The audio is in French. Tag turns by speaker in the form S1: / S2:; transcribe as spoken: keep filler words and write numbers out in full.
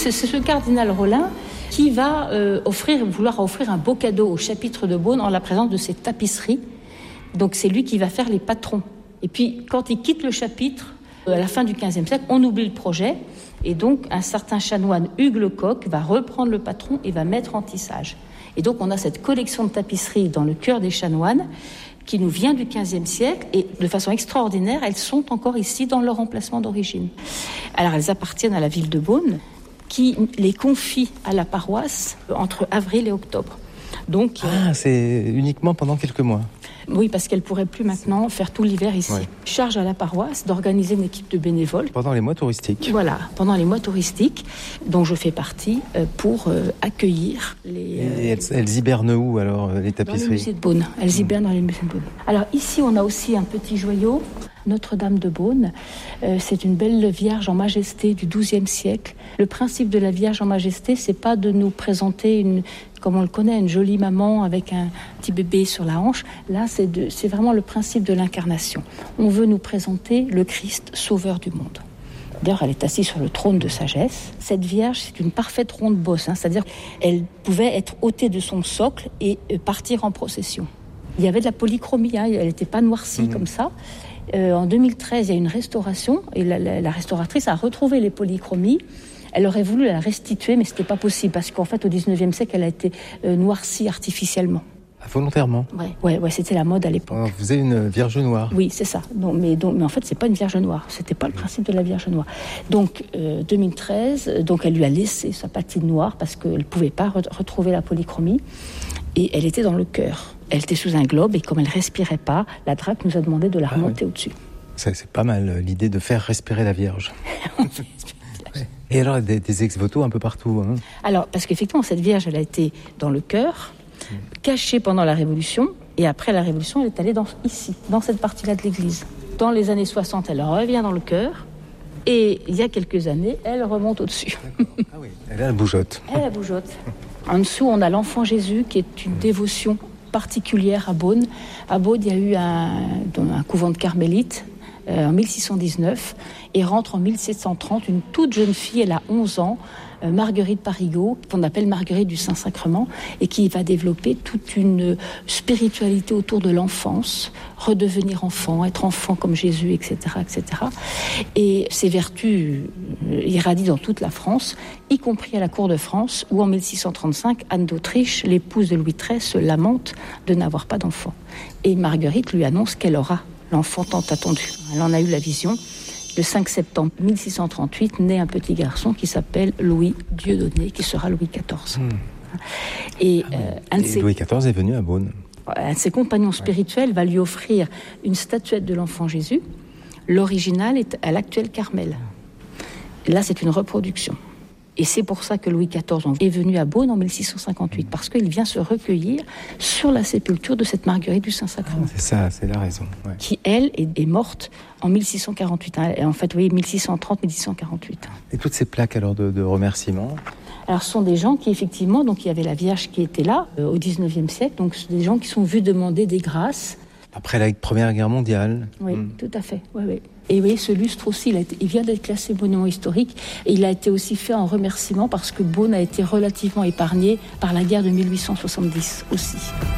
S1: c'est, c'est ce cardinal Rollin qui va euh, offrir, vouloir offrir un beau cadeau au chapitre de Beaune en la présence de ses tapisseries. Donc c'est lui qui va faire les patrons. Et puis quand il quitte le chapitre, euh, à la fin du quinzième siècle, on oublie le projet. Et donc un certain chanoine, Hugues Lecoq, va reprendre le patron et va mettre en tissage. Et donc on a cette collection de tapisseries dans le cœur des chanoines qui nous vient du quinzième siècle et de façon extraordinaire, elles sont encore ici dans leur emplacement d'origine. Alors elles appartiennent à la ville de Beaune qui les confie à la paroisse entre avril et octobre. Donc,
S2: ah, euh, c'est uniquement pendant quelques mois.
S1: Oui, parce qu'elle ne pourrait plus maintenant faire tout l'hiver ici. Ouais. Charge à la paroisse d'organiser une équipe de bénévoles.
S2: Pendant les mois touristiques.
S1: Voilà, pendant les mois touristiques, dont je fais partie, euh, pour euh, accueillir les...
S2: Euh, Et elles, elles hibernent où alors, les tapisseries ?
S1: Dans le musée de Beaune. Elles mmh. hibernent dans les musées de Beaune. Alors ici, on a aussi un petit joyau, Notre-Dame de Beaune. Euh, c'est une belle Vierge en majesté du douzième siècle. Le principe de la Vierge en majesté, c'est pas de nous présenter une... comme on le connaît, une jolie maman avec un petit bébé sur la hanche. Là, c'est, de, c'est vraiment le principe de l'incarnation. On veut nous présenter le Christ sauveur du monde. D'ailleurs, elle est assise sur le trône de sagesse. Cette Vierge, c'est une parfaite ronde bosse, hein, c'est-à-dire qu'elle pouvait être ôtée de son socle et partir en procession. Il y avait de la polychromie, hein, elle n'était pas noircie mmh. comme ça. Euh, en deux mille treize, il y a une restauration et la, la, la restauratrice a retrouvé les polychromies. Elle aurait voulu la restituer, mais ce n'était pas possible parce qu'en fait, au dix-neuvième siècle, elle a été euh, noircie artificiellement.
S2: Volontairement.
S1: Ouais, ouais, ouais, c'était la mode à l'époque.
S2: Alors, vous avez une Vierge noire.
S1: Oui, c'est ça. Donc, mais, donc, mais en fait, c'est pas une Vierge noire. C'était pas le principe de la Vierge noire. Donc, euh, deux mille treize, donc elle lui a laissé sa patine noire parce qu'elle pouvait pas re- retrouver la polychromie. Et elle était dans le chœur. Elle était sous un globe et comme elle respirait pas, la Drac nous a demandé de la remonter ah, oui. au-dessus.
S2: Ça, c'est pas mal l'idée de faire respirer la Vierge. Et alors, des, des ex-voto un peu partout. Hein.
S1: Alors, parce qu'effectivement, cette Vierge, elle a été dans le chœur, mmh. cachée pendant la Révolution, et après la Révolution, elle est allée dans, ici, dans cette partie-là de l'église. Dans les années soixante, elle revient dans le chœur, et il y a quelques années, elle remonte au-dessus.
S2: Ah oui, elle a la bougeotte.
S1: Elle a la bougeotte. En dessous, on a l'Enfant Jésus, qui est une mmh. dévotion particulière à Beaune. À Beaune, il y a eu un, un couvent de carmélites, Euh, en mille six cent dix-neuf et rentre en mille sept cent trente une toute jeune fille, elle a onze ans, euh, Marguerite Parigot, qu'on appelle Marguerite du Saint-Sacrement, et qui va développer toute une spiritualité autour de l'enfance, redevenir enfant, être enfant comme Jésus, et cetera, et cetera. Et ses vertus euh, irradient dans toute la France, y compris à la cour de France, où en mille six cent trente-cinq, Anne d'Autriche, l'épouse de Louis treize, se lamente de n'avoir pas d'enfant. Et Marguerite lui annonce qu'elle aura l'enfant tant attendu. Elle en a eu la vision. Le cinq septembre mille six cent trente-huit, naît un petit garçon qui s'appelle Louis Dieudonné, qui sera Louis quatorze. Mmh. Et,
S2: ah oui.
S1: euh, un de
S2: Et
S1: ses...
S2: Louis quatorze est venu à Beaune.
S1: Un de ses compagnons spirituels ouais. va lui offrir une statuette de l'enfant Jésus. L'original est à l'actuel Carmel. Là, c'est une reproduction. Et c'est pour ça que Louis quatorze est venu à Beaune en mille six cent cinquante-huit, parce qu'il vient se recueillir sur la sépulture de cette Marguerite du Saint-Sacrement.
S2: Ah, c'est ça, c'est la raison. Ouais.
S1: Qui, elle, est, est morte en mille six cent quarante-huit. Hein. En fait, oui, mille six cent trente mille six cent quarante-huit.
S2: Et toutes ces plaques alors de, de remerciements ?
S1: Alors, ce sont des gens qui, effectivement, donc il y avait la Vierge qui était là euh, au dix-neuvième siècle, donc c'est des gens qui sont vus demander des grâces.
S2: Après la Première Guerre mondiale.
S1: Oui,
S2: mmh.
S1: tout à fait. Oui, oui. Et oui, ce lustre aussi, il, a été, il vient d'être classé monument historique et il a été aussi fait en remerciement parce que Beaune a été relativement épargné par la guerre de mille huit cent soixante-dix aussi.